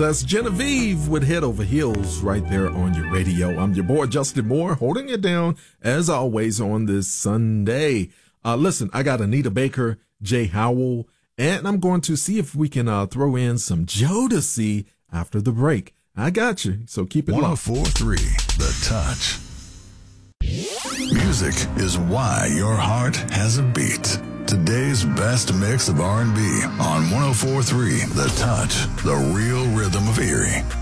That's Genevieve with Head Over Heels right there on your radio. I'm your boy, Justin Moore, holding it down as always on this Sunday. Listen, I got Anita Baker, Jay Howell, and I'm going to see if we can throw in some Jodeci after the break. I got you, so keep it locked. 104.3 The Touch. Music is why your heart has a beat. Today's best mix of R&B on 104.3 The Touch, the real rhythm of Erie.